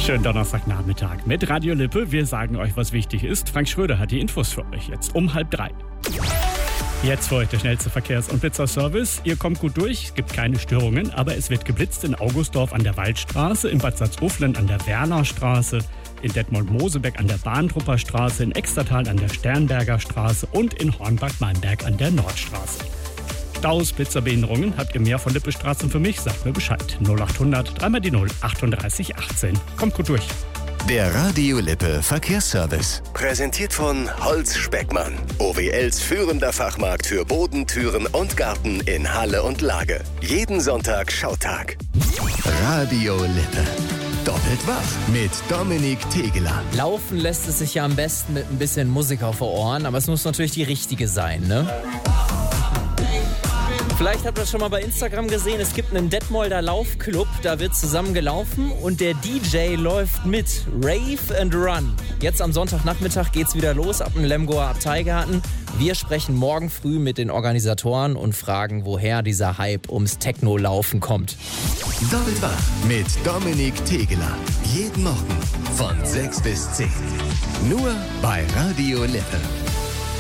Schönen Donnerstagnachmittag mit Radio Lippe. Wir sagen euch, was wichtig ist. Frank Schröder hat die Infos für euch jetzt um 2:30. Jetzt für euch der schnellste Verkehrs- und Blitzerservice. Ihr kommt gut durch, es gibt keine Störungen, aber es wird geblitzt in Augustdorf an der Waldstraße, in Bad Salzuflen an der Wernerstraße, in Detmold-Mosebeck an der Bahntrupper Straße, in Extertal an der Sternberger Straße und in Hornbach-Malmberg an der Nordstraße. Staus, Blitzerbehinderungen, habt ihr mehr von Lippe Straßen für mich? Sagt mir Bescheid. 0800 3 die 0 38 18. Kommt gut durch. Der Radio Lippe Verkehrsservice. Präsentiert von Holz Speckmann. OWLs führender Fachmarkt für Boden, Türen und Garten in Halle und Lage. Jeden Sonntag Schautag. Radio Lippe. Doppelt wach mit Dominik Tegeler. Laufen lässt es sich ja am besten mit ein bisschen Musik auf den Ohren, aber es muss natürlich die richtige sein, ne? Vielleicht habt ihr das schon mal bei Instagram gesehen, es gibt einen Detmolder Laufclub, da wird zusammen gelaufen und der DJ läuft mit. Rave and Run. Jetzt am Sonntagnachmittag geht's wieder los ab dem Lemgoer Abteigarten. Wir sprechen morgen früh mit den Organisatoren und fragen, woher dieser Hype ums Techno-Laufen kommt. Doppelt wach mit Dominik Tegeler. Jeden Morgen von 6 bis 10. Nur bei Radio Lippe.